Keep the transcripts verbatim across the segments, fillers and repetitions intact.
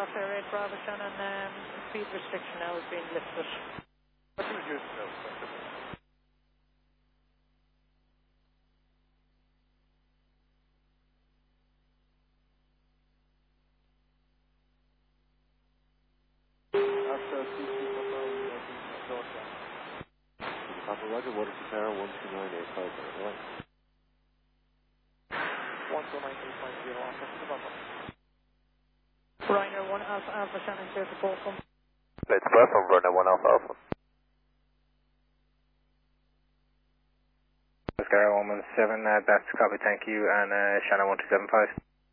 Crosshair eight Bravo Shannon, um, speed restriction now is being lifted. What do you use now? After T C Papa, we are doing a short one. Papa Roger, water to Sarah, one two nine eight five, right? one two nine eight five zero, Alpha to Papa. Ryanair one Alpha Alpha Shannon clear to Bolton. Let's press from Ryanair one Alpha Alpha. Oscar one one seven, uh, that's copy, thank you, and uh, Shannon one two seven five.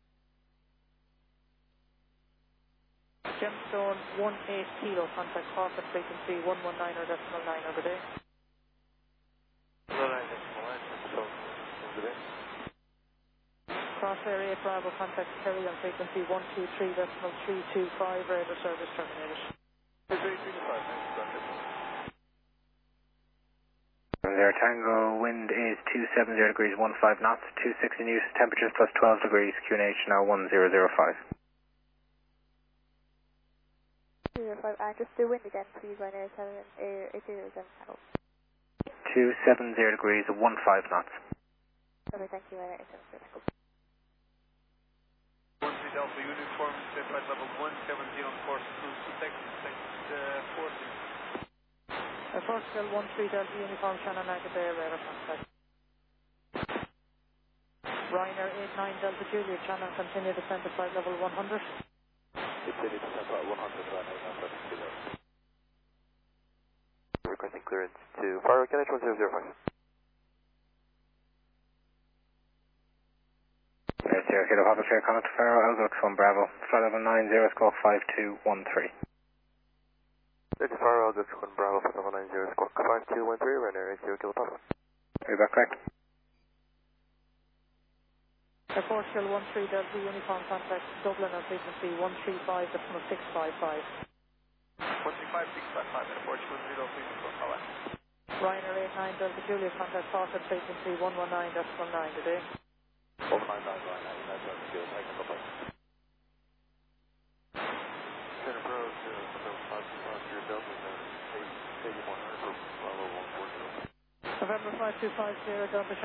Gemstone one eight kilo, contact Corporate frequency one one nine or decimal nine over day. one nine decimal nine, so, over there. Crosshair eight Bravo, contact Kerry on frequency one two three decimal three two five, radar service terminated. three two five, thanks, There, Tango, wind is two seven zero degrees, one five knots, two sixty Newton, temperatures plus twelve degrees, Q N H now one zero zero five. zero five, and just the wind again, please, Ryanair seven eight zero seven Tango. two seven zero degrees, one five knots. Okay, thank you, Ryanair seven zero Tango. one three Delta Uniform, set flight level one seven zero on course cruise to Texas, Texas uh, forty. Uh, Portugal one three Delta Uniform Shannon Agadir, radar contact. Ryanair eight nine Delta Juliet Shannon, continue descent to flight level one hundred. Continue to send flight one hundred, Ryanair nine seven zero. Requesting clearance to Faro, Q N H one zero zero five. Right, zero Kilo Papa Clear, contact to Faro, Outlook from Bravo, flight level nine zero, score five two one three. This is Faro, Outlook from Bravo, flight level nine zero, score five two one three, Ryanair eight zero Kilo Papa. Are you back correct? Uh, Portugal one three Delta Uniform contact Dublin on frequency one three five decimal six five five. one three five six five five, and Portugal zero, please, go Papa. Ryanair eight nine Delta Juliet contact Corporate frequency one one nine decimal nine today. one nine nine, Ryanair nine seven zero, thank you, Papa. Center Pro, zero seven five two five zero Delta, eighty-one hundred for Bravo one four zero. November five two five zero Delta